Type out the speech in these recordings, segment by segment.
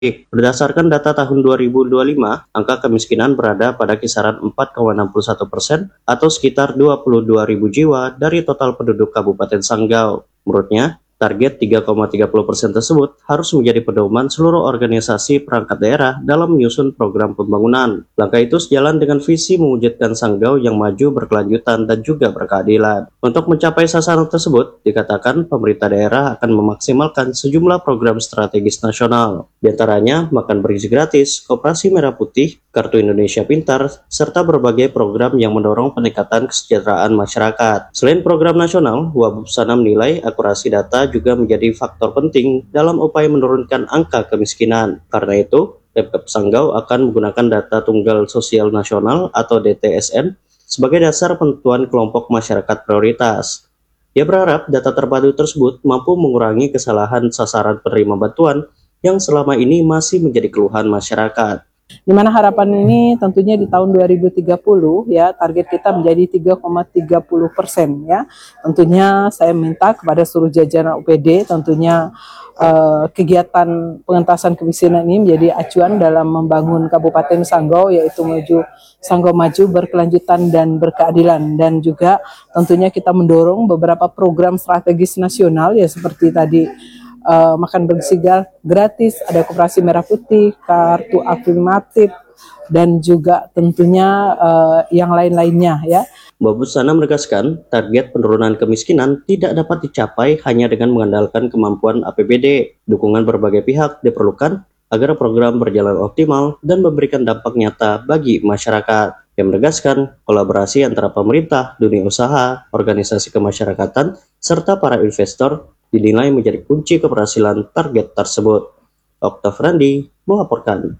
Berdasarkan data tahun 2025, angka kemiskinan berada pada kisaran 4,61% atau sekitar 22.000 jiwa dari total penduduk Kabupaten Sanggau. Menurutnya, target 3,30% tersebut harus menjadi pedoman seluruh organisasi perangkat daerah dalam menyusun program pembangunan. Langkah itu sejalan dengan visi mewujudkan Sanggau yang maju, berkelanjutan, dan juga berkeadilan. Untuk mencapai sasaran tersebut, dikatakan pemerintah daerah akan memaksimalkan sejumlah program strategis nasional. Di antaranya, makan bergizi gratis, Koperasi Merah Putih, Kartu Indonesia Pintar, serta berbagai program yang mendorong peningkatan kesejahteraan masyarakat. Selain program nasional, Wabubsana menilai akurasi data juga menjadi faktor penting dalam upaya menurunkan angka kemiskinan. Karena itu, Pemkab Sanggau akan menggunakan data tunggal sosial nasional atau DTSN sebagai dasar penentuan kelompok masyarakat prioritas. Ia berharap data terpadu tersebut mampu mengurangi kesalahan sasaran penerima bantuan yang selama ini masih menjadi keluhan masyarakat. Di mana harapan ini tentunya di tahun 2030 ya target kita menjadi 3,30% ya. Tentunya saya minta kepada seluruh jajaran UPD tentunya kegiatan pengentasan kemiskinan ini menjadi acuan dalam membangun Kabupaten Sanggau, yaitu Sanggau maju, berkelanjutan dan berkeadilan. Dan juga tentunya kita mendorong beberapa program strategis nasional ya seperti tadi makan bergizi gratis, ada Koperasi Merah Putih, kartu afirmatif, dan juga tentunya yang lain-lainnya ya. Wabubsana menegaskan target penurunan kemiskinan tidak dapat dicapai hanya dengan mengandalkan kemampuan APBD. Dukungan berbagai pihak diperlukan agar program berjalan optimal dan memberikan dampak nyata bagi masyarakat. Yang menegaskan kolaborasi antara pemerintah, dunia usaha, organisasi kemasyarakatan, serta para investor dinilai menjadi kunci keberhasilan target tersebut. Oktav Randi melaporkan.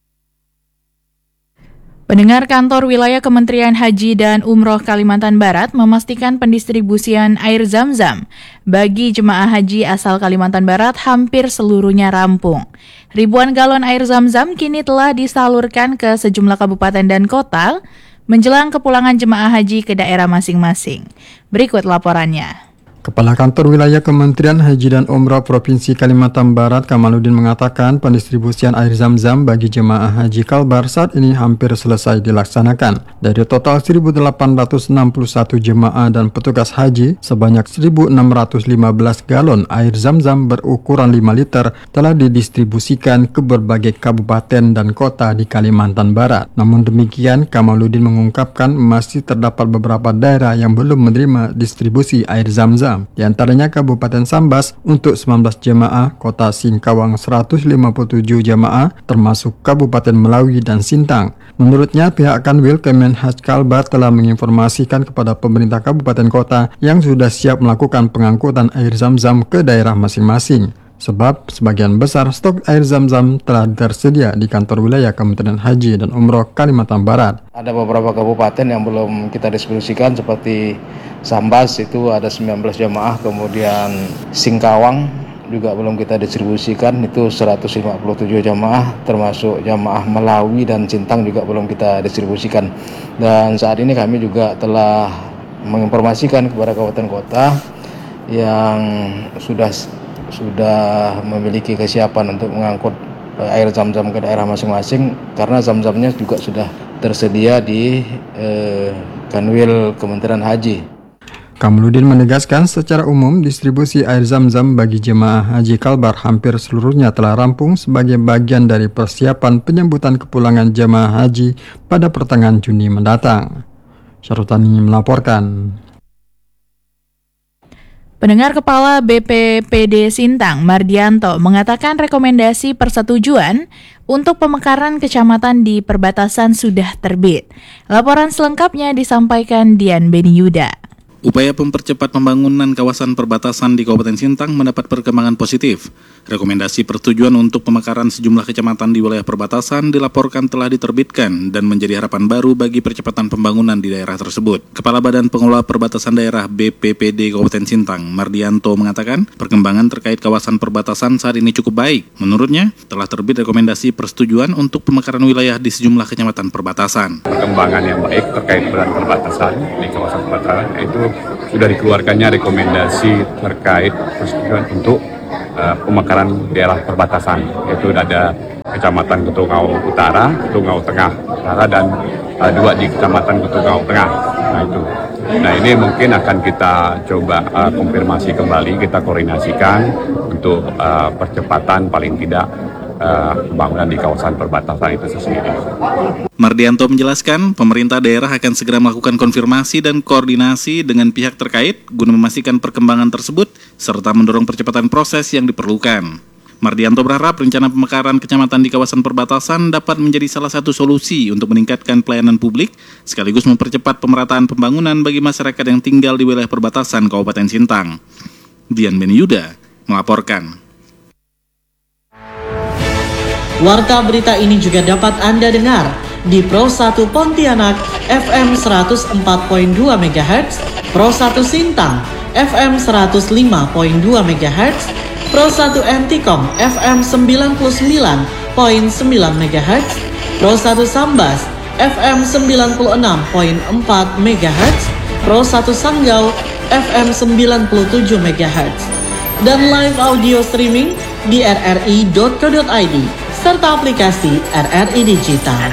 Pendengar, Kantor Wilayah Kementerian Haji dan Umroh Kalimantan Barat memastikan pendistribusian air Zam-Zam bagi jemaah haji asal Kalimantan Barat hampir seluruhnya rampung. Ribuan galon air Zam-Zam kini telah disalurkan ke sejumlah kabupaten dan kota menjelang kepulangan jemaah haji ke daerah masing-masing. Berikut laporannya. Kepala Kantor Wilayah Kementerian Haji dan Umroh Provinsi Kalimantan Barat Kamaluddin mengatakan pendistribusian air Zam-Zam bagi jemaah haji Kalbar saat ini hampir selesai dilaksanakan. Dari total 1.861 jemaah dan petugas haji, sebanyak 1.615 galon air Zam-Zam berukuran 5 liter telah didistribusikan ke berbagai kabupaten dan kota di Kalimantan Barat. Namun demikian, Kamaluddin mengungkapkan masih terdapat beberapa daerah yang belum menerima distribusi air Zam-Zam. Di antaranya Kabupaten Sambas untuk 19 jemaah, Kota Singkawang 157 jemaah, termasuk Kabupaten Melawi dan Sintang. Menurutnya, pihak Kanwil Kemenhaj Kalbar telah menginformasikan kepada pemerintah kabupaten kota yang sudah siap melakukan pengangkutan air Zam-Zam ke daerah masing-masing. Sebab sebagian besar stok air Zam-Zam telah tersedia di kantor wilayah Kementerian Haji dan Umroh Kalimantan Barat. Ada beberapa kabupaten yang belum kita distribusikan seperti Sambas itu ada 19 jemaah, kemudian Singkawang juga belum kita distribusikan itu 157 jemaah, termasuk jemaah Melawi dan Sintang juga belum kita distribusikan. Dan saat ini kami juga telah menginformasikan kepada kabupaten kota yang sudah memiliki kesiapan untuk mengangkut air Zam-Zam ke daerah masing-masing, karena Zam-Zamnya juga sudah tersedia di Kanwil Kementerian Haji. Kamaluddin menegaskan secara umum distribusi air Zam-Zam bagi jemaah haji Kalbar hampir seluruhnya telah rampung sebagai bagian dari persiapan penyambutan kepulangan jemaah haji pada pertengahan Juni mendatang. Syarutani melaporkan. Pendengar, Kepala BPPD Sintang, Mardianto, mengatakan rekomendasi persetujuan untuk pemekaran kecamatan di perbatasan sudah terbit. Laporan selengkapnya disampaikan Dian Beni Yuda. Upaya mempercepat pembangunan kawasan perbatasan di Kabupaten Sintang mendapat perkembangan positif. Rekomendasi persetujuan untuk pemekaran sejumlah kecamatan di wilayah perbatasan dilaporkan telah diterbitkan dan menjadi harapan baru bagi percepatan pembangunan di daerah tersebut. Kepala Badan Pengelola Perbatasan Daerah BPPD Kabupaten Sintang, Mardianto, mengatakan perkembangan terkait kawasan perbatasan saat ini cukup baik. Menurutnya, telah terbit rekomendasi persetujuan untuk pemekaran wilayah di sejumlah kecamatan perbatasan. Perkembangan yang baik terkait perbatasan di kawasan perbatasan itu sudah dikeluarkannya rekomendasi terkait persetujuan untuk pemekaran daerah perbatasan, yaitu ada Kecamatan Ketungau Utara, Ketungau Tengah Utara, dan 2 di Kecamatan Ketungau Tengah. Nah itu. Nah ini mungkin akan kita coba konfirmasi kembali, kita koordinasikan untuk percepatan paling tidak pembangunan di kawasan perbatasan itu sendiri. Mardianto menjelaskan, pemerintah daerah akan segera melakukan konfirmasi dan koordinasi dengan pihak terkait guna memastikan perkembangan tersebut serta mendorong percepatan proses yang diperlukan. Mardianto berharap rencana pemekaran kecamatan di kawasan perbatasan dapat menjadi salah satu solusi untuk meningkatkan pelayanan publik sekaligus mempercepat pemerataan pembangunan bagi masyarakat yang tinggal di wilayah perbatasan Kabupaten Sintang. Dian Beniuda melaporkan. Warta berita ini juga dapat Anda dengar di Pro 1 Pontianak FM 104.2 MHz, Pro 1 Sintang FM 105.2 MHz, Pro 1 Antikom FM 99.9 MHz, Pro 1 Sambas FM 96.4 MHz, Pro 1 Sanggau FM 97 MHz, dan live audio streaming di rri.co.id serta aplikasi RRI Digital.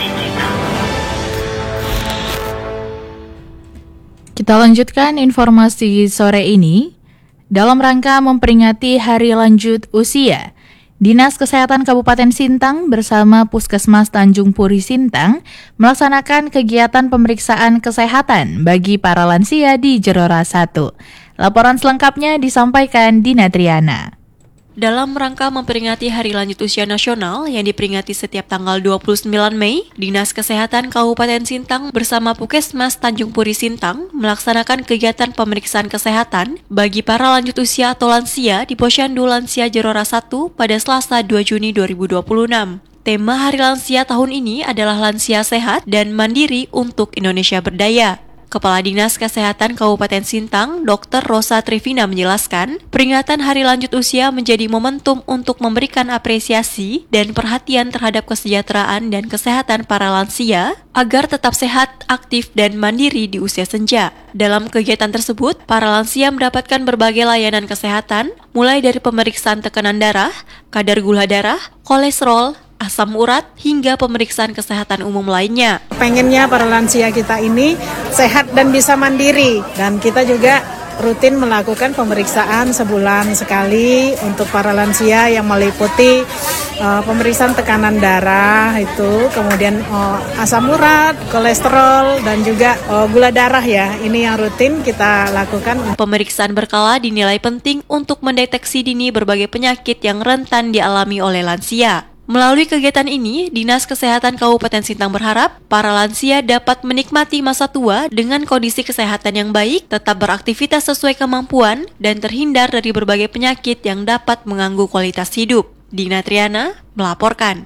Kita lanjutkan informasi sore ini. Dalam rangka memperingati Hari Lanjut Usia, Dinas Kesehatan Kabupaten Sintang bersama Puskesmas Tanjung Puri Sintang melaksanakan kegiatan pemeriksaan kesehatan bagi para lansia di Jerora 1. Laporan selengkapnya disampaikan Dina Triana. Dalam rangka memperingati Hari Lanjut Usia Nasional yang diperingati setiap tanggal 29 Mei, Dinas Kesehatan Kabupaten Sintang bersama Puskesmas Tanjung Puri Sintang melaksanakan kegiatan pemeriksaan kesehatan bagi para lanjut usia atau lansia di Posyandu Lansia Jerora 1 pada Selasa 2 Juni 2026. Tema Hari Lansia tahun ini adalah Lansia Sehat dan Mandiri untuk Indonesia Berdaya. Kepala Dinas Kesehatan Kabupaten Sintang, Dr. Rosa Trivina menjelaskan, peringatan Hari Lanjut Usia menjadi momentum untuk memberikan apresiasi dan perhatian terhadap kesejahteraan dan kesehatan para lansia agar tetap sehat, aktif, dan mandiri di usia senja. Dalam kegiatan tersebut, para lansia mendapatkan berbagai layanan kesehatan, mulai dari pemeriksaan tekanan darah, kadar gula darah, kolesterol, asam urat, hingga pemeriksaan kesehatan umum lainnya. Pengennya para lansia kita ini sehat dan bisa mandiri, dan kita juga rutin melakukan pemeriksaan sebulan sekali untuk para lansia yang meliputi pemeriksaan tekanan darah itu, kemudian asam urat, kolesterol, dan juga gula darah ya. Ini yang rutin kita lakukan. Pemeriksaan berkala dinilai penting untuk mendeteksi dini berbagai penyakit yang rentan dialami oleh lansia. Melalui kegiatan ini, Dinas Kesehatan Kabupaten Sintang berharap para lansia dapat menikmati masa tua dengan kondisi kesehatan yang baik, tetap beraktivitas sesuai kemampuan, dan terhindar dari berbagai penyakit yang dapat mengganggu kualitas hidup. Dina Triana melaporkan.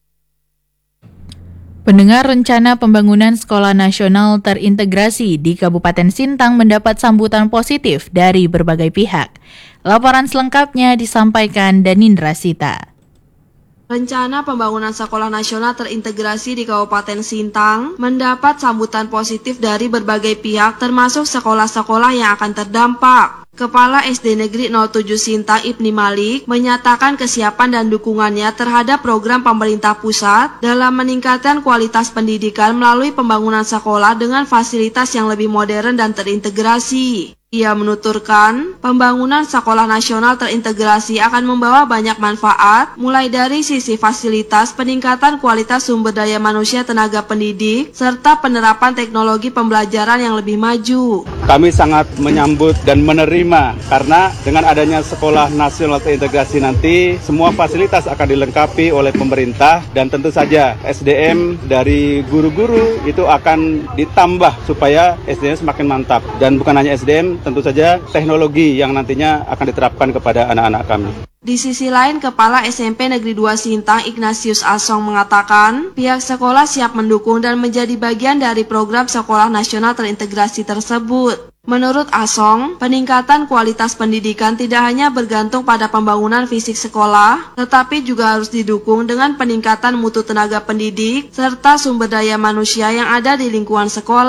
Pendengar, rencana pembangunan Sekolah Nasional Terintegrasi di Kabupaten Sintang mendapat sambutan positif dari berbagai pihak. Laporan selengkapnya disampaikan Danindra Sita. Rencana pembangunan Sekolah Nasional Terintegrasi di Kabupaten Sintang mendapat sambutan positif dari berbagai pihak termasuk sekolah-sekolah yang akan terdampak. Kepala SD Negeri 07 Sintang Ibni Malik menyatakan kesiapan dan dukungannya terhadap program pemerintah pusat dalam meningkatkan kualitas pendidikan melalui pembangunan sekolah dengan fasilitas yang lebih modern dan terintegrasi. Ia menuturkan, pembangunan Sekolah Nasional Terintegrasi akan membawa banyak manfaat, mulai dari sisi fasilitas, peningkatan kualitas sumber daya manusia tenaga pendidik, serta penerapan teknologi pembelajaran yang lebih maju. Kami sangat menyambut dan menerima, karena dengan adanya Sekolah Nasional Terintegrasi nanti, semua fasilitas akan dilengkapi oleh pemerintah, dan tentu saja SDM dari guru-guru itu akan ditambah supaya SDM semakin mantap. Dan bukan hanya SDM, tentu saja teknologi yang nantinya akan diterapkan kepada anak-anak kami. Di sisi lain, Kepala SMP Negeri 2 Sintang Ignatius Asong mengatakan, pihak sekolah siap mendukung dan menjadi bagian dari program Sekolah Nasional Terintegrasi tersebut. Menurut Asong, peningkatan kualitas pendidikan tidak hanya bergantung pada pembangunan fisik sekolah, tetapi juga harus didukung dengan peningkatan mutu tenaga pendidik serta sumber daya manusia yang ada di lingkungan sekolah.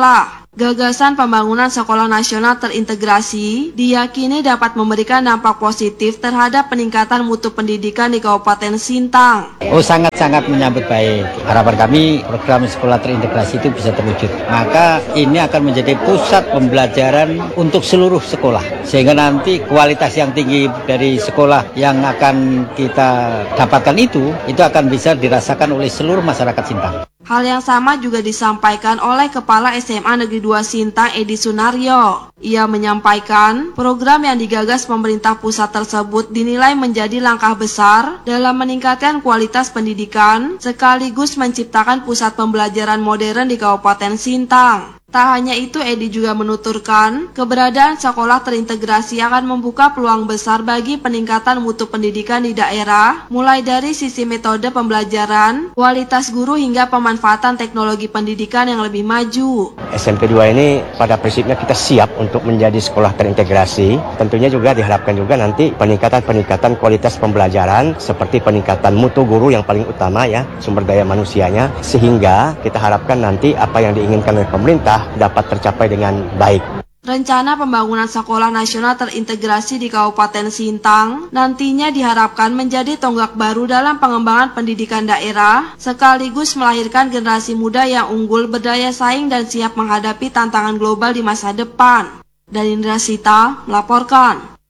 Gagasan pembangunan sekolah nasional terintegrasi diyakini dapat memberikan dampak positif terhadap peningkatan mutu pendidikan di Kabupaten Sintang. Sangat-sangat menyambut baik. Harapan kami program sekolah terintegrasi itu bisa terwujud. Maka ini akan menjadi pusat pembelajaran untuk seluruh sekolah. Sehingga nanti kualitas yang tinggi dari sekolah yang akan kita dapatkan itu akan bisa dirasakan oleh seluruh masyarakat Sintang. Hal yang sama juga disampaikan oleh Kepala SMA Negeri 2 Sintang Edi Sunaryo. Ia menyampaikan program yang digagas pemerintah pusat tersebut dinilai menjadi langkah besar dalam meningkatkan kualitas pendidikan sekaligus menciptakan pusat pembelajaran modern di Kabupaten Sintang. Tak hanya itu, Edi juga menuturkan keberadaan sekolah terintegrasi akan membuka peluang besar bagi peningkatan mutu pendidikan di daerah, mulai dari sisi metode pembelajaran, kualitas guru hingga pemanfaatan teknologi pendidikan yang lebih maju. SMP 2 ini pada prinsipnya kita siap untuk menjadi sekolah terintegrasi. Tentunya juga diharapkan juga nanti peningkatan kualitas pembelajaran seperti peningkatan mutu guru yang paling utama ya, sumber daya manusianya, sehingga kita harapkan nanti apa yang diinginkan oleh pemerintah dapat tercapai dengan baik. Rencana pembangunan sekolah nasional terintegrasi di Kabupaten Sintang nantinya diharapkan menjadi tonggak baru dalam pengembangan pendidikan daerah, sekaligus melahirkan generasi muda yang unggul, berdaya saing dan siap menghadapi tantangan global di masa depan. Dari Indra Sita melaporkan.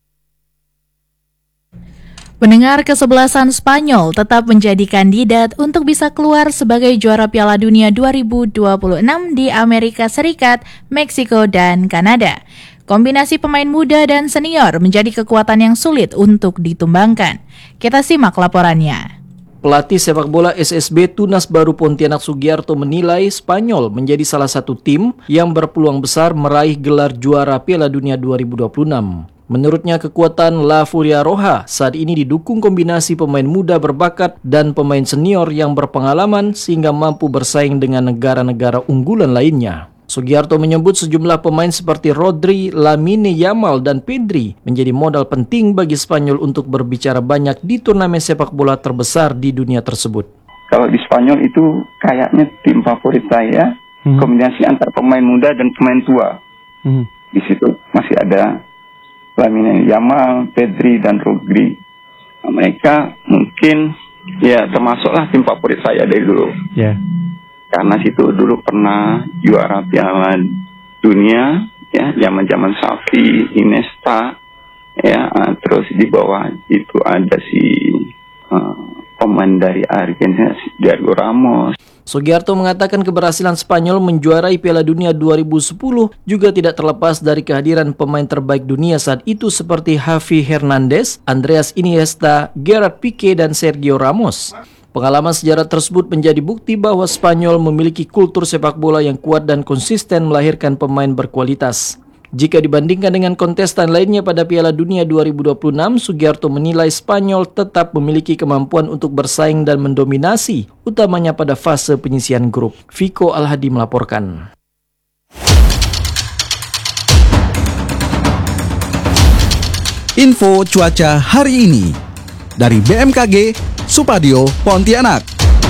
Pendengar, kesebelasan Spanyol tetap menjadi kandidat untuk bisa keluar sebagai juara Piala Dunia 2026 di Amerika Serikat, Meksiko, dan Kanada. Kombinasi pemain muda dan senior menjadi kekuatan yang sulit untuk ditumbangkan. Kita simak laporannya. Pelatih sepak bola SSB Tunas Baru Pontianak Sugiarto menilai Spanyol menjadi salah satu tim yang berpeluang besar meraih gelar juara Piala Dunia 2026. Menurutnya kekuatan La Furia Roja saat ini didukung kombinasi pemain muda berbakat dan pemain senior yang berpengalaman sehingga mampu bersaing dengan negara-negara unggulan lainnya. Sugiarto menyebut sejumlah pemain seperti Rodri, Lamine Yamal, dan Pedri menjadi modal penting bagi Spanyol untuk berbicara banyak di turnamen sepak bola terbesar di dunia tersebut. Kalau di Spanyol itu kayaknya tim favorit saya, kombinasi antara pemain muda dan pemain tua. Di situ masih ada Lamine Yamal, Pedri, dan Rodri. Nah, mereka mungkin ya termasuklah tim favorit saya dari dulu. Karena situ dulu pernah juara Piala Dunia, ya, zaman-zaman Xavi, Iniesta, ya, terus di bawah itu ada si pemain dari Argentina, Sergio Ramos. Sugiarto mengatakan keberhasilan Spanyol menjuarai Piala Dunia 2010 juga tidak terlepas dari kehadiran pemain terbaik dunia saat itu seperti Javi Hernandez, Andreas Iniesta, Gerard Pique, dan Sergio Ramos. Pengalaman sejarah tersebut menjadi bukti bahwa Spanyol memiliki kultur sepak bola yang kuat dan konsisten melahirkan pemain berkualitas. Jika dibandingkan dengan kontestan lainnya pada Piala Dunia 2026, Sugiarto menilai Spanyol tetap memiliki kemampuan untuk bersaing dan mendominasi, utamanya pada fase penyisian grup. Viko Alhadi melaporkan. Info cuaca hari ini dari BMKG Supadio Pontianak.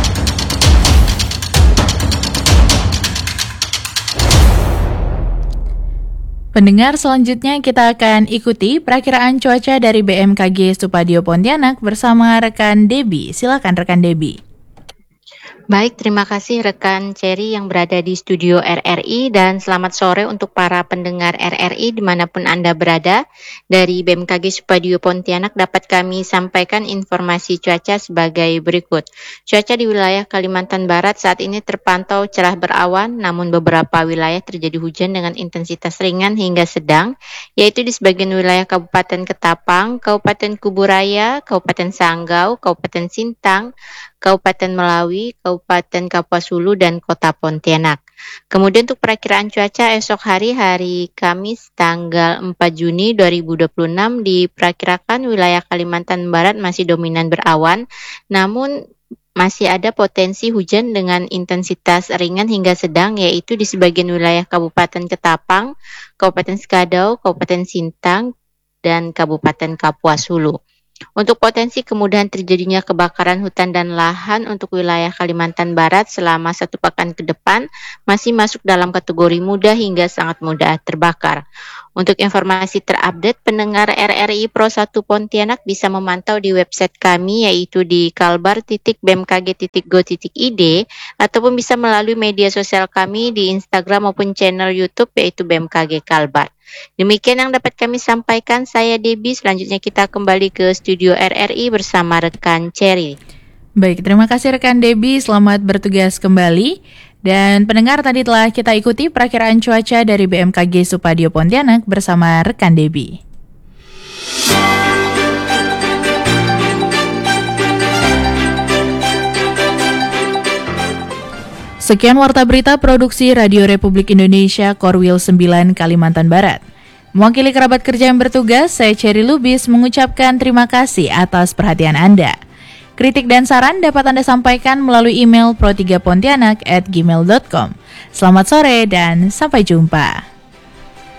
Pendengar, selanjutnya kita akan ikuti perakiraan cuaca dari BMKG Supadio Pontianak bersama rekan Debbie. Silakan rekan Debbie. Baik, terima kasih rekan Cherry yang berada di studio RRI dan selamat sore untuk para pendengar RRI dimanapun Anda berada. Dari BMKG Supadio Pontianak dapat kami sampaikan informasi cuaca sebagai berikut. Cuaca di wilayah Kalimantan Barat saat ini terpantau cerah berawan, namun beberapa wilayah terjadi hujan dengan intensitas ringan hingga sedang, yaitu di sebagian wilayah Kabupaten Ketapang, Kabupaten Kuburaya, Kabupaten Sanggau, Kabupaten Sintang, Kabupaten Melawi, Kabupaten Kapuas Hulu, dan Kota Pontianak. Kemudian untuk perakiraan cuaca esok hari Kamis tanggal 4 Juni 2026 diperkirakan wilayah Kalimantan Barat masih dominan berawan, namun masih ada potensi hujan dengan intensitas ringan hingga sedang, yaitu di sebagian wilayah Kabupaten Ketapang, Kabupaten Sekadau, Kabupaten Sintang, dan Kabupaten Kapuas Hulu. Untuk potensi kemudahan terjadinya kebakaran hutan dan lahan untuk wilayah Kalimantan Barat selama 1 pekan ke depan masih masuk dalam kategori mudah hingga sangat mudah terbakar. Untuk informasi terupdate, pendengar RRI Pro 1 Pontianak bisa memantau di website kami yaitu di kalbar.bmkg.go.id ataupun bisa melalui media sosial kami di Instagram maupun channel YouTube yaitu BMKG Kalbar. Demikian yang dapat kami sampaikan, saya Debbie. Selanjutnya kita kembali ke studio RRI bersama rekan Cherry. Baik, terima kasih rekan Debbie, selamat bertugas kembali. Dan pendengar, tadi telah kita ikuti perakiraan cuaca dari BMKG Supadio Pontianak bersama rekan Debbie. Sekian warta berita produksi Radio Republik Indonesia Korwil 9 Kalimantan Barat. Mewakili kerabat kerja yang bertugas, saya Cherry Lubis mengucapkan terima kasih atas perhatian Anda. Kritik dan saran dapat Anda sampaikan melalui email pro3pontianak@gmail.com. Selamat sore dan sampai jumpa.